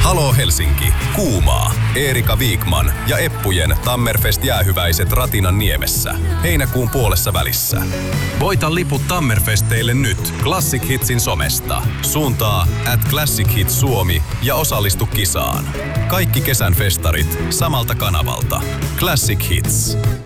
Halo Helsinki, Kuumaa, Eerika Viikman ja Eppujen Tammerfest-jäähyväiset Ratinan niemessä. Heinäkuun puolessa välissä. Voita liput Tammerfesteille nyt Classic Hitsin somesta. Suuntaa @ClassicHits Suomi ja osallistu kisaan. Kaikki kesän festarit samalta kanavalta. Classic Hits.